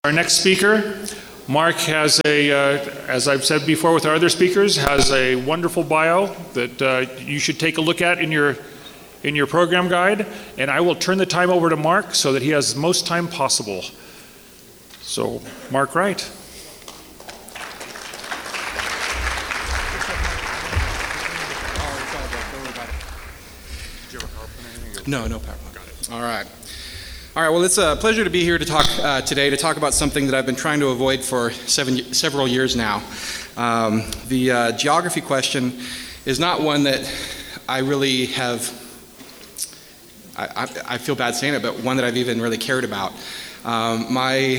Our next speaker, Mark, has as I've said before with our other speakers, has a wonderful bio that you should take a look at in your program guide, and I will turn the time over to Mark so that he has the most time possible. So, Mark Wright. No PowerPoint. All right. Well, it's a pleasure to be here to talk today to talk about something that I've been trying to avoid for several years now. The geography question is not one that I really have, I feel bad saying it, but one that I've even really cared about. My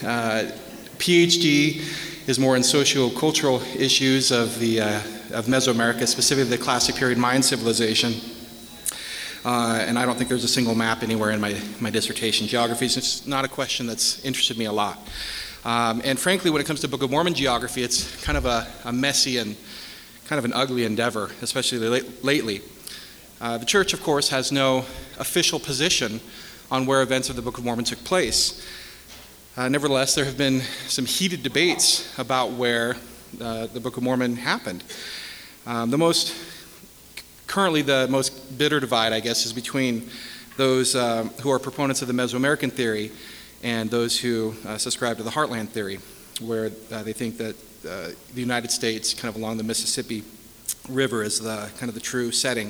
PhD is more in socio-cultural issues of Mesoamerica, specifically the Classic Period Mayan civilization. And I don't think there's a single map anywhere in my dissertation. Geography is just not a question that's interested me a lot. And frankly, when it comes to Book of Mormon geography, it's kind of a messy and kind of an ugly endeavor, especially lately. The church, of course, has no official position on where events of the Book of Mormon took place. Nevertheless, there have been some heated debates about where the Book of Mormon happened. Currently, the most bitter divide, I guess, is between those who are proponents of the Mesoamerican theory and those who subscribe to the Heartland theory, where they think that the United States, kind of along the Mississippi River, is the kind of the true setting.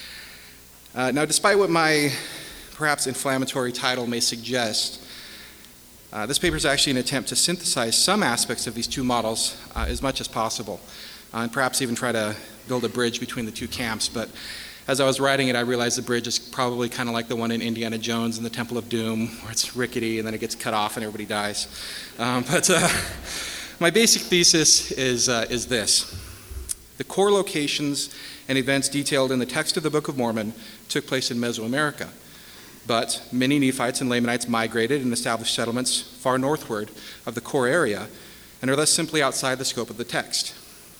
Now, despite what my perhaps inflammatory title may suggest, this paper is actually an attempt to synthesize some aspects of these two models as much as possible, and perhaps even try to build a bridge between the two camps. But as I was writing it, I realized the bridge is probably kind of like the one in Indiana Jones and the Temple of Doom, where it's rickety and then it gets cut off and everybody dies. But my basic thesis is this. The core locations and events detailed in the text of the Book of Mormon took place in Mesoamerica. But many Nephites and Lamanites migrated and established settlements far northward of the core area and are thus simply outside the scope of the text.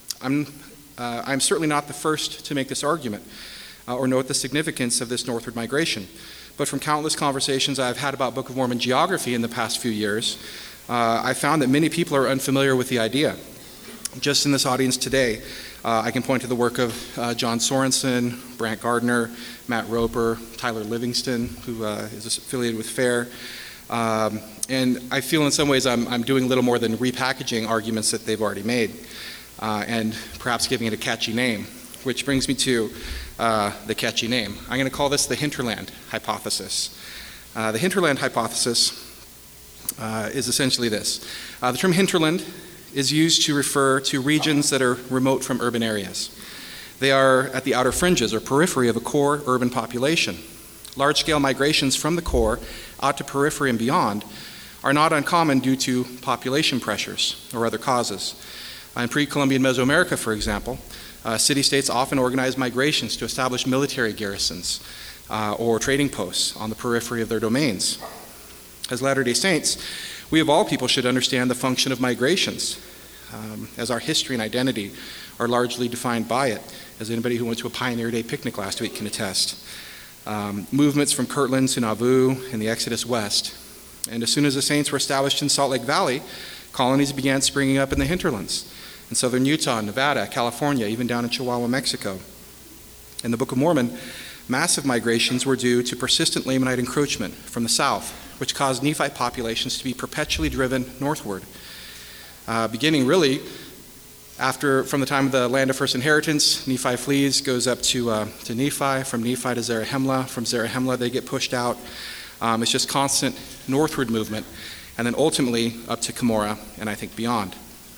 I'm certainly not the first to make this argument or note the significance of this northward migration. But from countless conversations I've had about Book of Mormon geography in the past few years, I found that many people are unfamiliar with the idea. Just in this audience today, I can point to the work of John Sorensen, Brant Gardner, Matt Roper, Tyler Livingston, who is affiliated with FAIR. And I feel in some ways I'm doing little more than repackaging arguments that they've already made. And perhaps giving it a catchy name, which brings me to the catchy name. I'm going to call this the hinterland hypothesis. The hinterland hypothesis is essentially this. The term hinterland is used to refer to regions that are remote from urban areas. They are at the outer fringes or periphery of a core urban population. Large-scale migrations from the core out to periphery and beyond are not uncommon due to population pressures or other causes. In pre-Columbian Mesoamerica, for example, city-states often organized migrations to establish military garrisons or trading posts on the periphery of their domains. As Latter-day Saints, we of all people should understand the function of migrations, as our history and identity are largely defined by it, as anybody who went to a Pioneer Day picnic last week can attest. Movements from Kirtland to Nauvoo and the Exodus west. And as soon as the Saints were established in Salt Lake Valley, colonies began springing up in the hinterlands. In southern Utah, Nevada, California, even down in Chihuahua, Mexico. In the Book of Mormon, massive migrations were due to persistent Lamanite encroachment from the south, which caused Nephite populations to be perpetually driven northward. Beginning really from the time of the land of first inheritance, Nephi flees, goes up to Nephi, from Nephi to Zarahemla, from Zarahemla they get pushed out. It's just constant northward movement, and then ultimately up to Cumorah, and I think beyond.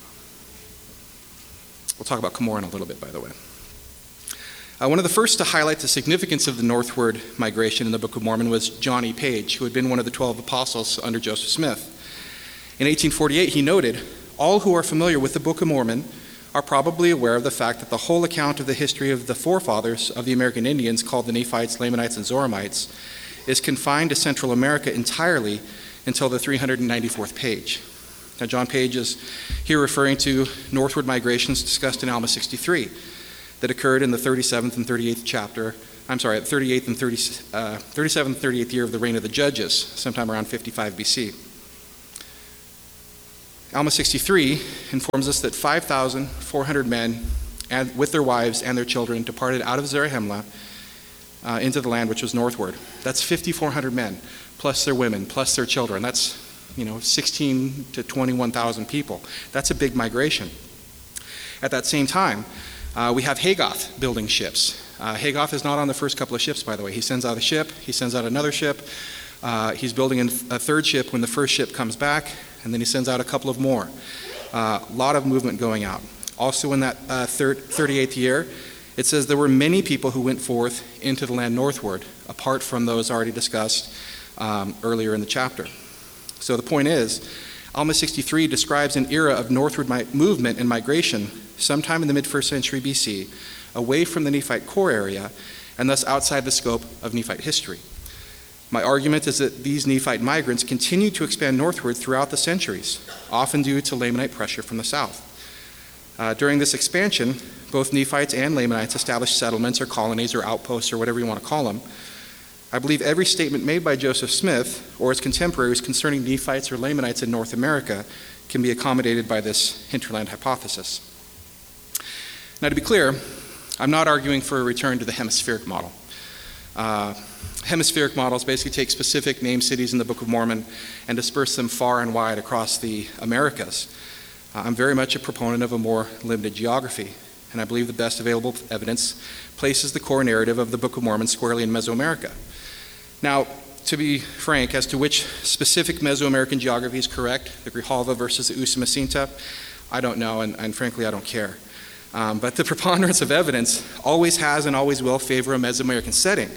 We'll talk about Cumorah in a little bit, by the way. One of the first to highlight the significance of the northward migration in the Book of Mormon was John E. Page, who had been one of the 12 apostles under Joseph Smith. In 1848, he noted, "All who are familiar with the Book of Mormon are probably aware of the fact that the whole account of the history of the forefathers of the American Indians, called the Nephites, Lamanites, and Zoramites, is confined to Central America entirely until the 394th page." Now, John Page is here referring to northward migrations discussed in Alma 63 that occurred in the 37th and 38th chapter, 37th and 38th year of the reign of the Judges, sometime around 55 BC. Alma 63 informs us that 5,400 men and with their wives and their children departed out of Zarahemla into the land which was northward. That's 5,400 men, plus their women, plus their children. That's 16 to 21,000 people. That's a big migration. At that same time, we have Hagoth building ships. Hagoth is not on the first couple of ships, by the way. He sends out a ship, he sends out another ship. He's building a third ship when the first ship comes back, and then he sends out a couple of more. A lot of movement going out. Also in that 38th year, it says there were many people who went forth into the land northward, apart from those already discussed earlier in the chapter. So the point is, Alma 63 describes an era of northward movement and migration sometime in the mid-1st century BC, away from the Nephite core area, and thus outside the scope of Nephite history. My argument is that these Nephite migrants continued to expand northward throughout the centuries, often due to Lamanite pressure from the south. During this expansion, both Nephites and Lamanites established settlements or colonies or outposts or whatever you want to call them. I believe every statement made by Joseph Smith or his contemporaries concerning Nephites or Lamanites in North America can be accommodated by this hinterland hypothesis. Now, to be clear, I'm not arguing for a return to the hemispheric model. Hemispheric models basically take specific named cities in the Book of Mormon and disperse them far and wide across the Americas. I'm very much a proponent of a more limited geography, and I believe the best available evidence places the core narrative of the Book of Mormon squarely in Mesoamerica. Now, to be frank, as to which specific Mesoamerican geography is correct, the Grijalva versus the Usumacinta, I don't know, and frankly, I don't care. But the preponderance of evidence always has and always will favor a Mesoamerican setting.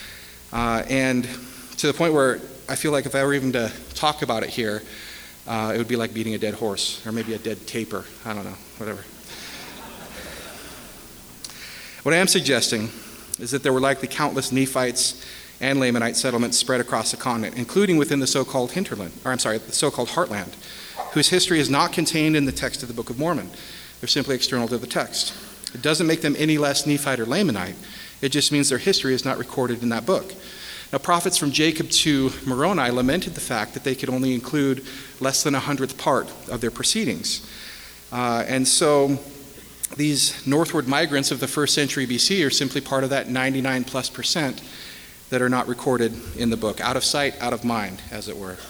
And to the point where I feel like if I were even to talk about it here, it would be like beating a dead horse, or maybe a dead tapir. I don't know, whatever. What I am suggesting is that there were likely countless Nephites and Lamanite settlements spread across the continent, including within the so-called the so-called heartland, whose history is not contained in the text of the Book of Mormon. They're simply external to the text. It doesn't make them any less Nephite or Lamanite. It just means their history is not recorded in that book. Now, prophets from Jacob to Moroni lamented the fact that they could only include less than 100th part of their proceedings. And so these northward migrants of the 1st century BC are simply part of that 99+% that are not recorded in the book, out of sight, out of mind, as it were.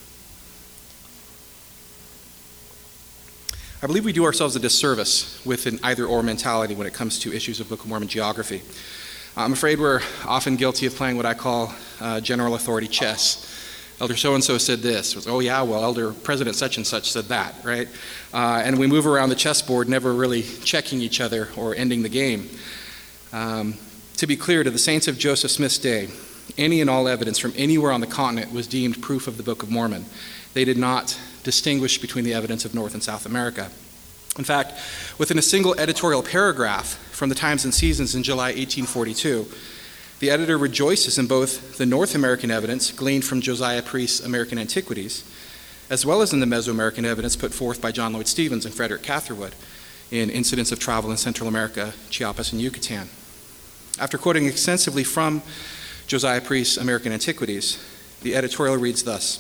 I believe we do ourselves a disservice with an either-or mentality when it comes to issues of Book of Mormon geography. I'm afraid we're often guilty of playing what I call general authority chess. Elder so-and-so said this. Oh yeah, well, Elder President such and such said that, right? And we move around the chessboard, never really checking each other or ending the game. To be clear, to the saints of Joseph Smith's day, any and all evidence from anywhere on the continent was deemed proof of the Book of Mormon. They did not distinguish between the evidence of North and South America. In fact, within a single editorial paragraph from the Times and Seasons in July 1842, the editor rejoices in both the North American evidence gleaned from Josiah Priest's American Antiquities, as well as in the Mesoamerican evidence put forth by John Lloyd Stephens and Frederick Catherwood in Incidents of Travel in Central America, Chiapas, and Yucatan. After quoting extensively from Josiah Priest's American Antiquities, the editorial reads thus: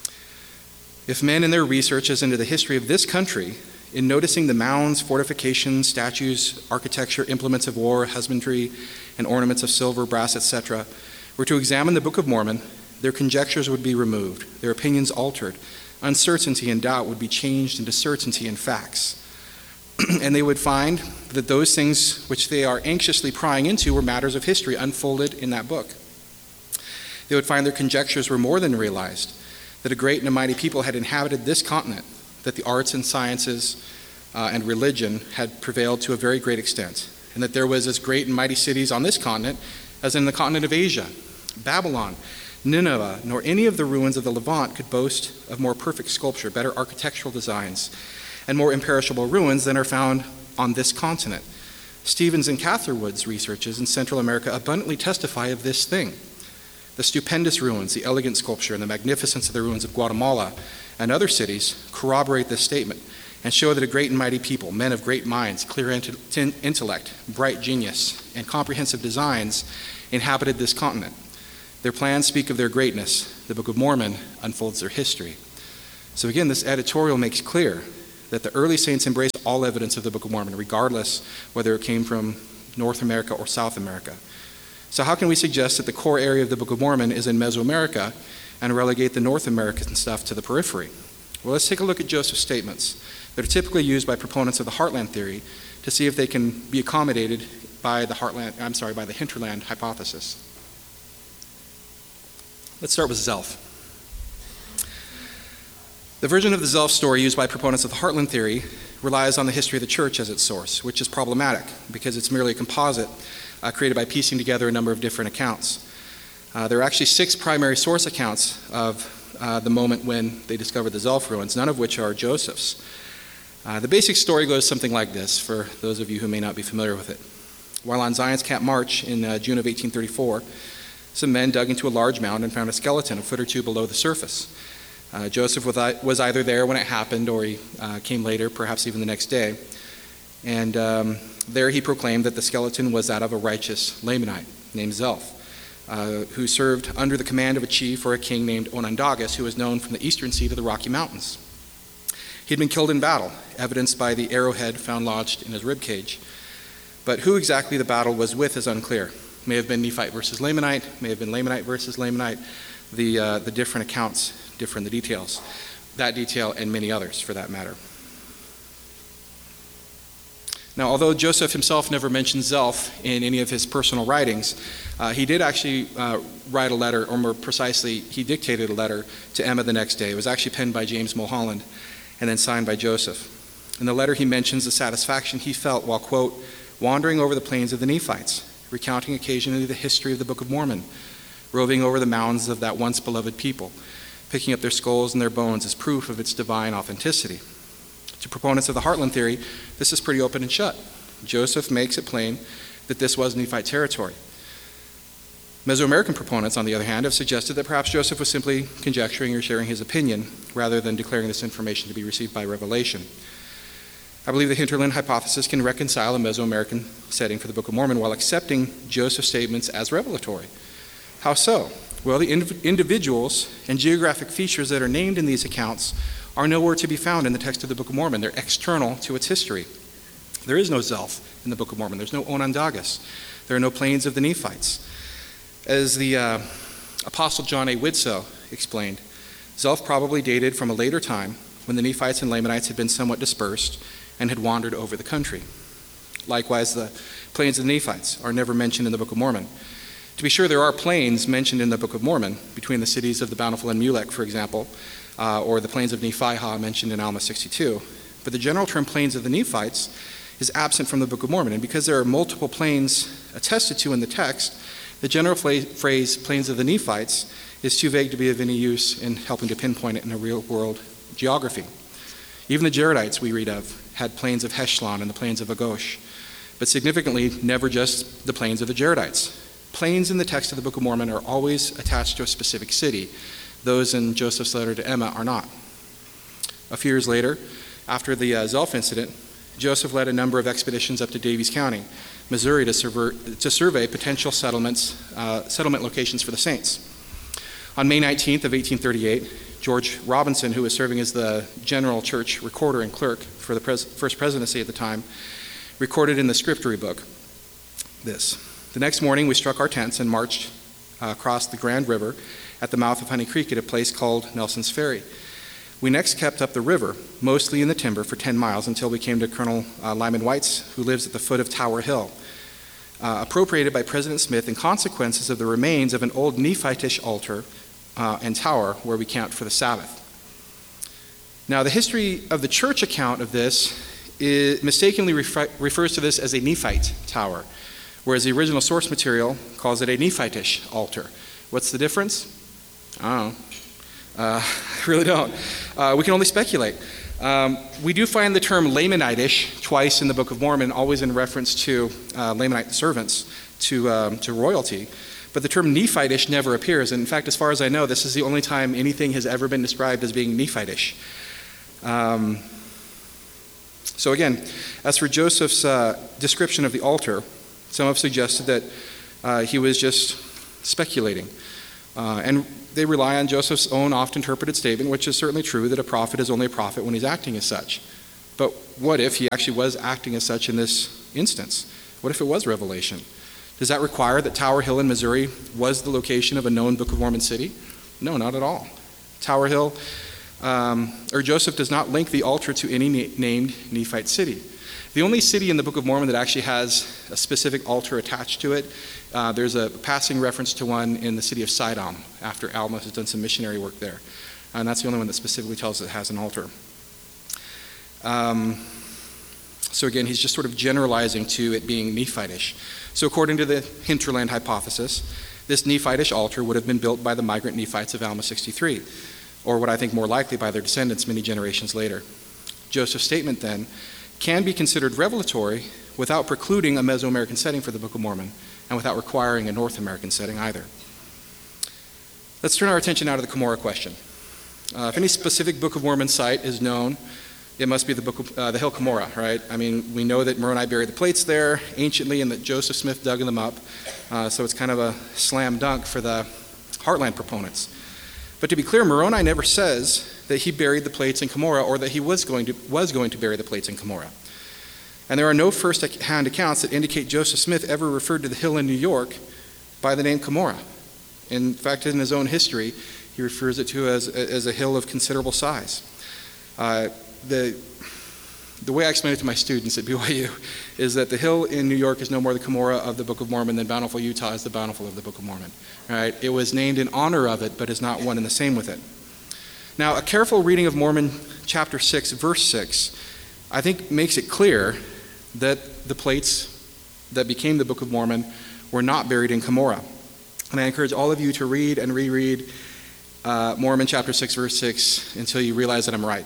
"If men in their researches into the history of this country, in noticing the mounds, fortifications, statues, architecture, implements of war, husbandry, and ornaments of silver, brass, etc., were to examine the Book of Mormon, their conjectures would be removed, their opinions altered, uncertainty and doubt would be changed into certainty and facts. And they would find that those things which they are anxiously prying into were matters of history unfolded in that book. They would find their conjectures were more than realized, that a great and a mighty people had inhabited this continent, that the arts and sciences and religion had prevailed to a very great extent, and that there was as great and mighty cities on this continent as in the continent of Asia. Babylon, Nineveh, nor any of the ruins of the Levant could boast of more perfect sculpture, better architectural designs, and more imperishable ruins than are found on this continent. Stephens and Catherwood's researches in Central America abundantly testify of this thing. The stupendous ruins, the elegant sculpture, and the magnificence of the ruins of Guatemala and other cities corroborate this statement and show that a great and mighty people, men of great minds, clear intellect, bright genius, and comprehensive designs inhabited this continent. Their plans speak of their greatness. The Book of Mormon unfolds their history." So again, this editorial makes clear that the early saints embraced all evidence of the Book of Mormon, regardless whether it came from North America or South America. So how can we suggest that the core area of the Book of Mormon is in Mesoamerica and relegate the North American stuff to the periphery? Well, let's take a look at Joseph's statements that are typically used by proponents of the heartland theory to see if they can be accommodated by the hinterland hypothesis. Let's start with Zelph. The version of the Zelph story used by proponents of the heartland theory relies on the history of the church as its source, which is problematic because it's merely a composite created by piecing together a number of different accounts. There are actually 6 primary source accounts of the moment when they discovered the Zelph ruins, none of which are Joseph's. The basic story goes something like this, for those of you who may not be familiar with it. While on Zion's Camp March in June of 1834, some men dug into a large mound and found a skeleton a foot or two below the surface. Joseph was either there when it happened or he came later, perhaps even the next day. And there he proclaimed that the skeleton was that of a righteous Lamanite named Zelph, who served under the command of a chief or a king named Onondagas, who was known from the eastern seat of the Rocky Mountains. He had been killed in battle, evidenced by the arrowhead found lodged in his ribcage. But who exactly the battle was with is unclear. May have been Nephite versus Lamanite, may have been Lamanite versus Lamanite. The different accounts differ in the details. That detail and many others, for that matter. Now, although Joseph himself never mentioned Zelph in any of his personal writings, he did actually write a letter, or more precisely, he dictated a letter to Emma the next day. It was actually penned by James Mulholland and then signed by Joseph. In the letter, he mentions the satisfaction he felt while, quote, wandering over the plains of the Nephites, recounting occasionally the history of the Book of Mormon, roving over the mounds of that once beloved people, picking up their skulls and their bones as proof of its divine authenticity. To proponents of the heartland theory, this is pretty open and shut. Joseph makes it plain that this was Nephite territory. Mesoamerican proponents, on the other hand, have suggested that perhaps Joseph was simply conjecturing or sharing his opinion rather than declaring this information to be received by revelation. I believe the hinterland hypothesis can reconcile a Mesoamerican setting for the Book of Mormon while accepting Joseph's statements as revelatory. How so? Well, the individuals and geographic features that are named in these accounts are nowhere to be found in the text of the Book of Mormon. They're external to its history. There is no Zelph in the Book of Mormon. There's no Onondagas. There are no plains of the Nephites. As the Apostle John A. Widtsoe explained, Zelph probably dated from a later time when the Nephites and Lamanites had been somewhat dispersed and had wandered over the country. Likewise, the plains of the Nephites are never mentioned in the Book of Mormon. To be sure, there are plains mentioned in the Book of Mormon, between the cities of the Bountiful and Mulek, for example, or the plains of Nephihah mentioned in Alma 62. But the general term plains of the Nephites is absent from the Book of Mormon, and because there are multiple plains attested to in the text, the general phrase plains of the Nephites is too vague to be of any use in helping to pinpoint it in a real-world geography. Even the Jaredites we read of had plains of Heshlon and the plains of Agosh, but significantly, never just the plains of the Jaredites. Plains in the text of the Book of Mormon are always attached to a specific city. Those in Joseph's letter to Emma are not. A few years later, after the Zelph incident, Joseph led a number of expeditions up to Daviess County, Missouri, to survey potential settlement locations for the saints. On May 19th of 1838, George Robinson, who was serving as the general church recorder and clerk for the first presidency at the time, recorded in the scriptory book this: the next morning we struck our tents and marched across the Grand River at the mouth of Honey Creek at a place called Nelson's Ferry. We next kept up the river, mostly in the timber, for 10 miles until we came to Colonel Lyman White's, who lives at the foot of Tower Hill, appropriated by President Smith in consequences of the remains of an old Nephitish altar and tower where we camped for the Sabbath. Now, the history of the church account of this mistakenly refers to this as a Nephite tower, whereas the original source material calls it a Nephitish altar. What's the difference? I don't know. I really don't. We can only speculate. We do find the term Lamanitish twice in the Book of Mormon, always in reference to Lamanite servants, to royalty. But the term Nephitish never appears. And in fact, as far as I know, this is the only time anything has ever been described as being Nephitish. So again, as for Joseph's description of the altar, some have suggested that he was just speculating. And they rely on Joseph's own oft-interpreted statement, which is certainly true, that a prophet is only a prophet when he's acting as such. But what if he actually was acting as such in this instance? What if it was revelation? Does that require that Tower Hill in Missouri was the location of a known Book of Mormon city? No, not at all. Tower Hill, or Joseph does not link the altar to any named Nephite city. The only city in the Book of Mormon that actually has a specific altar attached to it, there's a passing reference to one in the city of Sidon after Alma has done some missionary work there. And that's the only one that specifically tells us it has an altar. So again, he's just sort of generalizing to it being Nephitish. So according to the hinterland hypothesis, this Nephitish altar would have been built by the migrant Nephites of Alma 63, or what I think more likely by their descendants many generations later. Joseph's statement then can be considered revelatory without precluding a Mesoamerican setting for the Book of Mormon and without requiring a North American setting either. Let's turn our attention now to the Cumorah question. If any specific Book of Mormon site is known, it must be the Hill Cumorah, right? I mean, we know that Moroni buried the plates there anciently and that Joseph Smith dug them up, so it's kind of a slam dunk for the Heartland proponents. But to be clear, Moroni never says that he buried the plates in Cumorah or that he was going to bury the plates in Cumorah. And there are no first-hand accounts that indicate Joseph Smith ever referred to the hill in New York by the name Cumorah. In fact, in his own history, he refers it to as a hill of considerable size. The way I explain it to my students at BYU is that the hill in New York is no more the Cumorah of the Book of Mormon than Bountiful, Utah is the Bountiful of the Book of Mormon. Right? It was named in honor of it, but is not one and the same with it. Now, a careful reading of Mormon chapter 6, verse 6, I think makes it clear that the plates that became the Book of Mormon were not buried in Cumorah. And I encourage all of you to read and reread Mormon chapter 6, verse 6 until you realize that I'm right.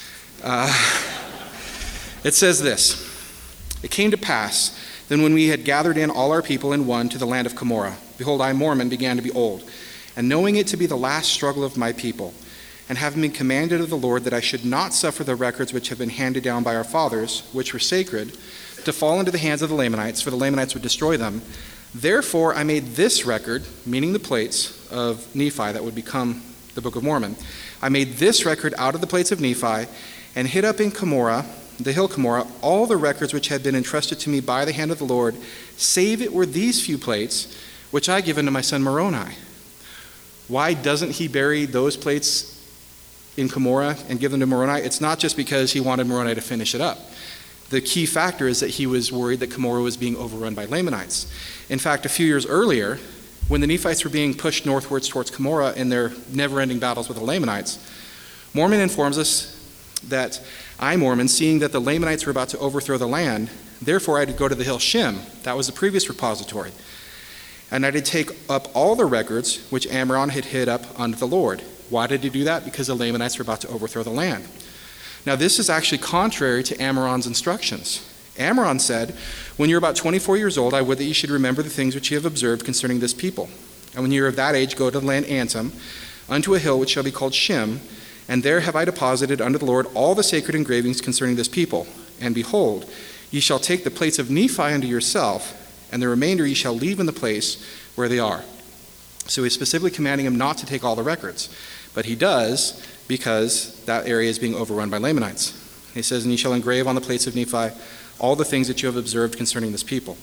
It says this: "It came to pass, then when we had gathered in all our people in one to the land of Cumorah, behold, I, Mormon, began to be old, and knowing it to be the last struggle of my people, and having been commanded of the Lord that I should not suffer the records which have been handed down by our fathers, which were sacred, to fall into the hands of the Lamanites, for the Lamanites would destroy them. Therefore I made this record," meaning the plates of Nephi that would become the Book of Mormon, "I made this record out of the plates of Nephi, and hid up in Cumorah, the hill Cumorah, all the records which had been entrusted to me by the hand of the Lord, save it were these few plates, which I give unto my son Moroni." Why doesn't he bury those plates in Cumorah and give them to Moroni? It's not just because he wanted Moroni to finish it up. The key factor is that he was worried that Cumorah was being overrun by Lamanites. In fact, a few years earlier, when the Nephites were being pushed northwards towards Cumorah in their never-ending battles with the Lamanites, Mormon informs us that I, Mormon, seeing that the Lamanites were about to overthrow the land, therefore I did go to the hill Shem, that was the previous repository, and I did take up all the records which Amram had hid up unto the Lord. Why did he do that? Because the Lamanites were about to overthrow the land. Now this is actually contrary to Amram's instructions. Amram said, "When you're about 24 years old, I would that you should remember the things which you have observed concerning this people. And when you're of that age, go to the land Antum, unto a hill which shall be called Shem, and there have I deposited unto the Lord all the sacred engravings concerning this people. And behold, ye shall take the plates of Nephi unto yourself, and the remainder ye shall leave in the place where they are." So he's specifically commanding him not to take all the records. But he does because that area is being overrun by Lamanites. He says, "And ye shall engrave on the plates of Nephi all the things that you have observed concerning this people."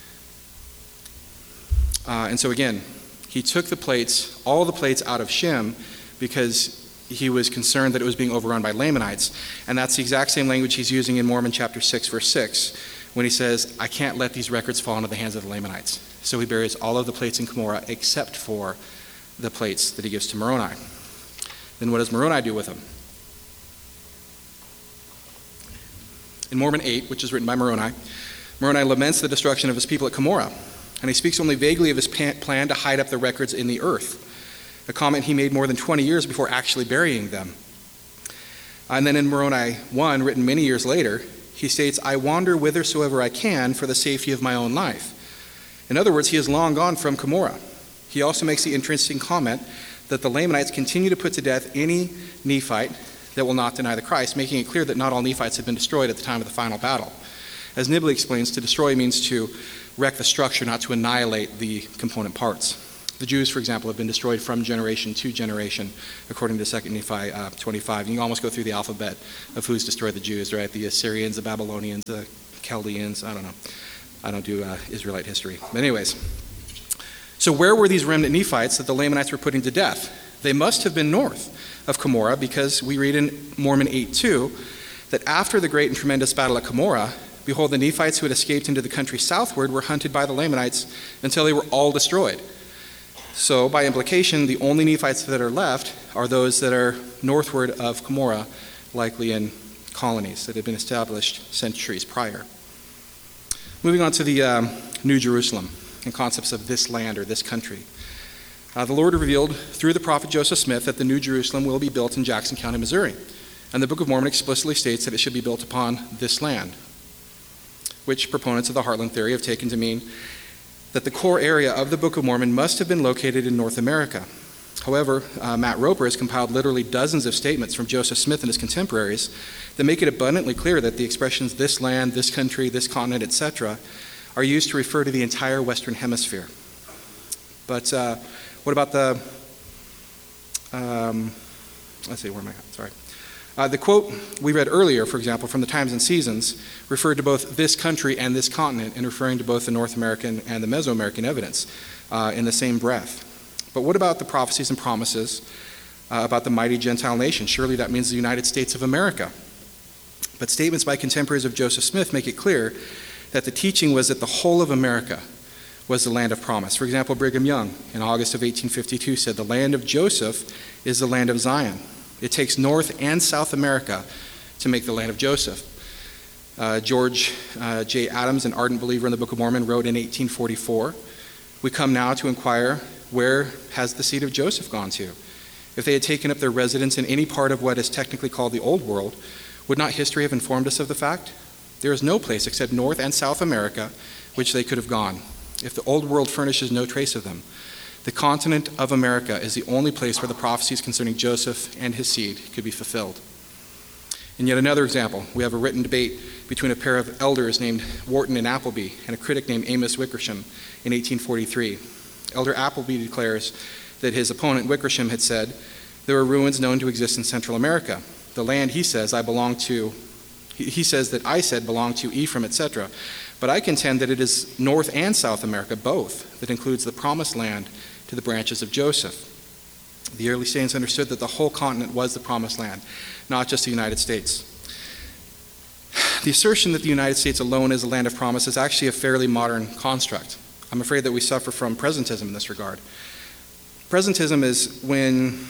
And so again, he took the plates, all the plates out of Shem because he was concerned that it was being overrun by Lamanites. And that's the exact same language he's using in Mormon chapter 6, verse 6, when he says, "I can't let these records fall into the hands of the Lamanites." So he buries all of the plates in Cumorah except for the plates that he gives to Moroni. Then what does Moroni do with them? In Mormon 8, which is written by Moroni, Moroni laments the destruction of his people at Cumorah, and he speaks only vaguely of his plan to hide up the records in the earth, a comment he made more than 20 years before actually burying them. And then in Moroni 1, written many years later, he states, "I wander whithersoever I can for the safety of my own life." In other words, he is long gone from Cumorah. He also makes the interesting comment that the Lamanites continue to put to death any Nephite that will not deny the Christ, making it clear that not all Nephites had been destroyed at the time of the final battle. As Nibley explains, to destroy means to wreck the structure, not to annihilate the component parts. The Jews, for example, have been destroyed from generation to generation, according to 2 Nephi 25. You can almost go through the alphabet of who's destroyed the Jews, right? The Assyrians, the Babylonians, the Chaldeans, I don't know. I don't do Israelite history. But anyways, so where were these remnant Nephites that the Lamanites were putting to death? They must have been north of Cumorah, because we read in Mormon 8:2 that after the great and tremendous battle at Cumorah, behold, the Nephites who had escaped into the country southward were hunted by the Lamanites until they were all destroyed. So, by implication, the only Nephites that are left are those that are northward of Cumorah, likely in colonies that had been established centuries prior. Moving on to the New Jerusalem and concepts of this land or this country. The Lord revealed through the prophet Joseph Smith that the New Jerusalem will be built in Jackson County, Missouri. And the Book of Mormon explicitly states that it should be built upon this land, which proponents of the Heartland theory have taken to mean that the core area of the Book of Mormon must have been located in North America. However, Matt Roper has compiled literally dozens of statements from Joseph Smith and his contemporaries that make it abundantly clear that the expressions this land, this country, this continent, etc., are used to refer to the entire Western Hemisphere. But what about the, let's see, where am I at? Sorry. The quote we read earlier, for example, from the Times and Seasons, referred to both this country and this continent in referring to both the North American and the Mesoamerican evidence in the same breath. But what about the prophecies and promises about the mighty Gentile nation? Surely that means the United States of America. But statements by contemporaries of Joseph Smith make it clear that the teaching was that the whole of America was the land of promise. For example, Brigham Young in August of 1852 said, "The land of Joseph is the land of Zion. It takes North and South America to make the land of Joseph." George J. Adams, an ardent believer in the Book of Mormon, wrote in 1844, "We come now to inquire, where has the seed of Joseph gone to? If they had taken up their residence in any part of what is technically called the Old World, would not history have informed us of the fact? There is no place except North and South America which they could have gone, if the Old World furnishes no trace of them. The continent of America is the only place where the prophecies concerning Joseph and his seed could be fulfilled." And yet another example, we have a written debate between a pair of elders named Wharton and Appleby and a critic named Amos Wickersham in 1843. Elder Appleby declares that his opponent Wickersham had said, "There are ruins known to exist in Central America. The land, he says, he says that I said belonged to Ephraim, etc. But I contend that it is North and South America, both, that includes the promised land to the branches of Joseph." The early saints understood that the whole continent was the promised land, not just the United States. The assertion that the United States alone is a land of promise is actually a fairly modern construct. I'm afraid that we suffer from presentism in this regard. Presentism is when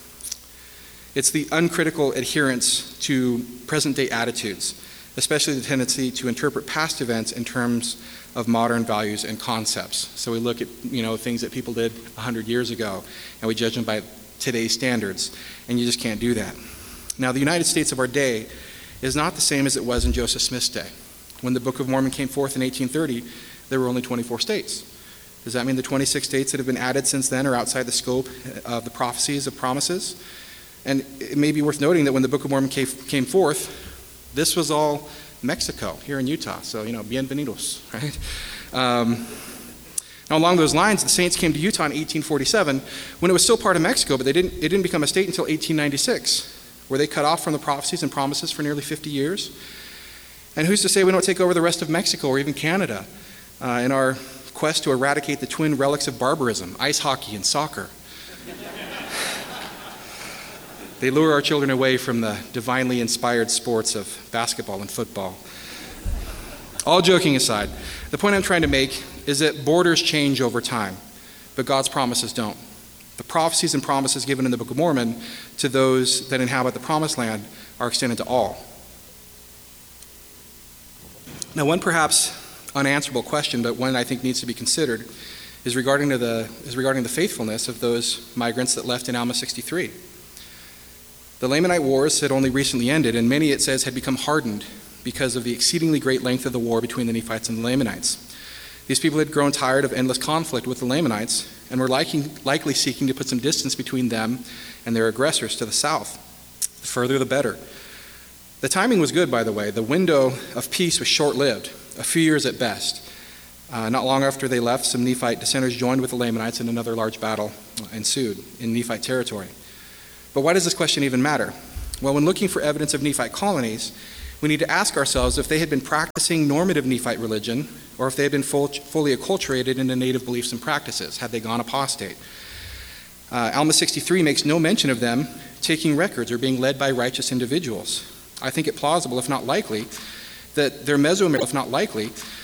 it's the uncritical adherence to present-day attitudes, especially the tendency to interpret past events in terms of modern values and concepts. So we look at things that people did 100 years ago, and we judge them by today's standards, and you just can't do that. Now, the United States of our day is not the same as it was in Joseph Smith's day. When the Book of Mormon came forth in 1830, there were only 24 states. Does that mean the 26 states that have been added since then are outside the scope of the prophecies of promises? And it may be worth noting that when the Book of Mormon came forth, this was all Mexico here in Utah. So, bienvenidos, right? Now, along those lines, the saints came to Utah in 1847 when it was still part of Mexico, but it didn't become a state until 1896, where they cut off from the prophecies and promises for nearly 50 years. And who's to say we don't take over the rest of Mexico or even Canada in our quest to eradicate the twin relics of barbarism, ice hockey and soccer? They lure our children away from the divinely inspired sports of basketball and football. All joking aside, the point I'm trying to make is that borders change over time, but God's promises don't. The prophecies and promises given in the Book of Mormon to those that inhabit the Promised Land are extended to all. Now, one perhaps unanswerable question, but one I think needs to be considered, is regarding the faithfulness of those migrants that left in Alma 63. The Lamanite Wars had only recently ended, and many, it says, had become hardened because of the exceedingly great length of the war between the Nephites and the Lamanites. These people had grown tired of endless conflict with the Lamanites and were likely seeking to put some distance between them and their aggressors to the south. The further, the better. The timing was good, by the way. The window of peace was short-lived, a few years at best. Not long after they left, some Nephite dissenters joined with the Lamanites, and another large battle ensued in Nephite territory. But why does this question even matter? Well, when looking for evidence of Nephite colonies, we need to ask ourselves if they had been practicing normative Nephite religion, or if they had been fully acculturated into native beliefs and practices. Had they gone apostate? Alma 63 makes no mention of them taking records or being led by righteous individuals. I think it plausible, if not likely, that their